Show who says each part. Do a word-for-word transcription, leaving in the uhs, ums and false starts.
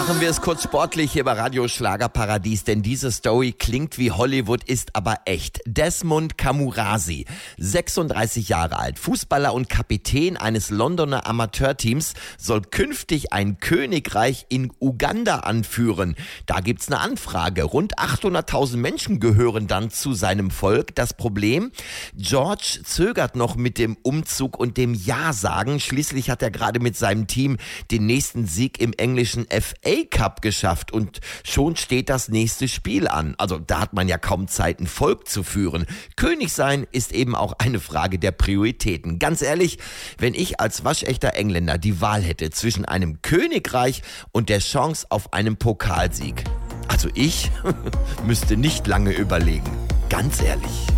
Speaker 1: Machen wir es kurz sportlich hier bei Radio Schlagerparadies, denn diese Story klingt wie Hollywood, ist aber echt. Desmond Kamurasi, sechsunddreißig Jahre alt, Fußballer und Kapitän eines Londoner Amateurteams, soll künftig ein Königreich in Uganda anführen. Da gibt's eine Anfrage. Rund achthunderttausend Menschen gehören dann zu seinem Volk. Das Problem? George zögert noch mit dem Umzug und dem Ja-Sagen. Schließlich hat er gerade mit seinem Team den nächsten Sieg im englischen F A Cup geschafft und schon steht das nächste Spiel an. Also da hat man ja kaum Zeit, ein Volk zu führen. König sein ist eben auch eine Frage der Prioritäten. Ganz ehrlich, wenn ich als waschechter Engländer die Wahl hätte zwischen einem Königreich und der Chance auf einen Pokalsieg, also ich müsste nicht lange überlegen. Ganz ehrlich.